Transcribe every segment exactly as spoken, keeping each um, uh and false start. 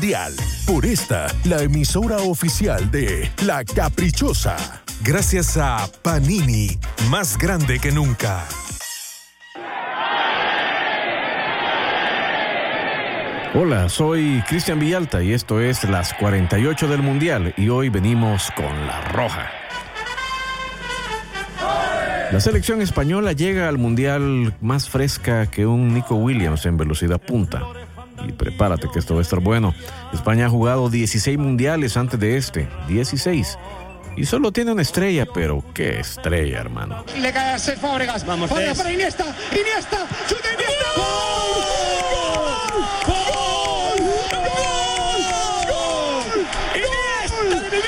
Mundial. Por esta, la emisora oficial de La Caprichosa. Gracias a Panini, más grande que nunca. Hola, soy Cristian Villalta y esto es las cuarenta y ocho del Mundial y hoy venimos con la roja. La selección española llega al Mundial más fresca que un Nico Williams en velocidad punta. Y prepárate que esto va a estar bueno. España ha jugado dieciséis mundiales antes de este. dieciséis. Y solo tiene una estrella, pero qué estrella, hermano. Le cae a Cesc Fábregas. Vamos, Fábregas para Iniesta. Iniesta. ¡Chuta Iniesta! ¡Gol! ¡Gol! ¡Gol! ¡Gol! ¡Iniesta de mi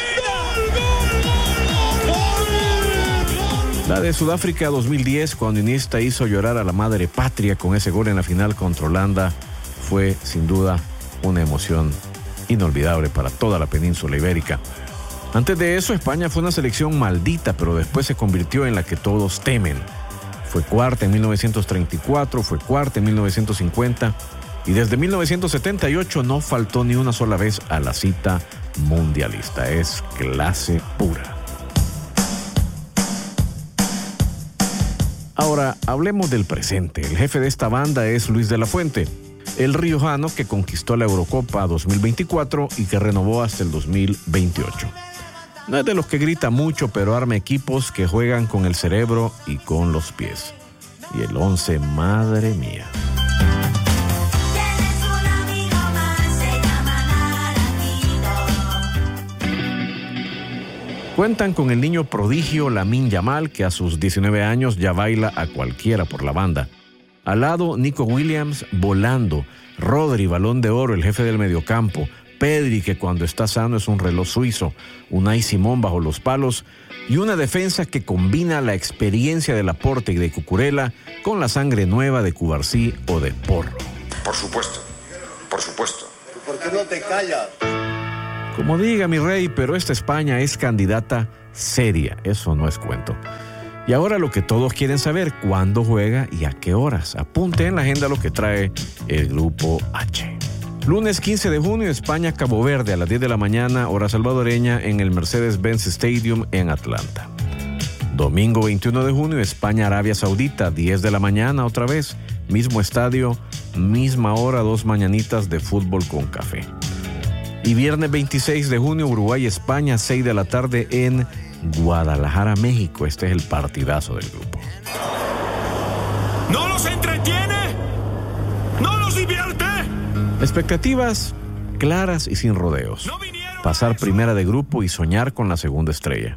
vida! La de Sudáfrica dos mil diez, cuando Iniesta hizo llorar a la madre patria con ese gol en la final contra Holanda, fue sin duda una emoción inolvidable para toda la península ibérica. Antes de eso, España fue una selección maldita, pero después se convirtió en la que todos temen. Fue cuarta en mil novecientos treinta y cuatro, fue cuarta en mil novecientos cincuenta y desde mil novecientos setenta y ocho no faltó ni una sola vez a la cita mundialista. Es clase pura. Ahora, hablemos del presente. El jefe de esta banda es Luis de la Fuente, el riojano que conquistó la Eurocopa dos mil veinticuatro y que renovó hasta el dos mil veintiocho. No es de los que grita mucho, pero arma equipos que juegan con el cerebro y con los pies. Y el once, madre mía. Tienes un amigo más, se llama Naranjito. Cuentan con el niño prodigio Lamine Yamal, que a sus diecinueve años ya baila a cualquiera por la banda. Al lado, Nico Williams volando, Rodri, balón de oro, el jefe del mediocampo, Pedri, que cuando está sano es un reloj suizo, Unai Simón bajo los palos y una defensa que combina la experiencia de Laporte y de Cucurella con la sangre nueva de Cubarsí o de Porro. Por supuesto, por supuesto. ¿Por qué no te callas? Como diga mi rey, pero esta España es candidata seria, eso no es cuento. Y ahora lo que todos quieren saber, ¿cuándo juega y a qué horas? Apunte en la agenda lo que trae el Grupo H. Lunes quince de junio, España-Cabo Verde a las diez de la mañana, hora salvadoreña, en el Mercedes-Benz Stadium en Atlanta. Domingo veintiuno de junio, España-Arabia Saudita, diez de la mañana otra vez, mismo estadio, misma hora, dos mañanitas de fútbol con café. Y viernes veintiséis de junio, Uruguay-España, seis de la tarde en Guadalajara, México. Este es el partidazo del grupo. ¿No los entretiene? ¿No los divierte? Expectativas claras y sin rodeos. Pasar primera de grupo y soñar con la segunda estrella.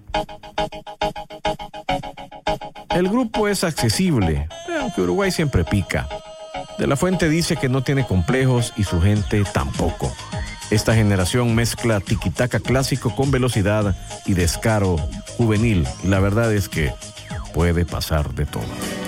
El grupo es accesible, aunque Uruguay siempre pica. De la Fuente dice que no tiene complejos y su gente tampoco. Esta generación mezcla tiquitaca clásico con velocidad y descaro juvenil. Y la verdad es que puede pasar de todo.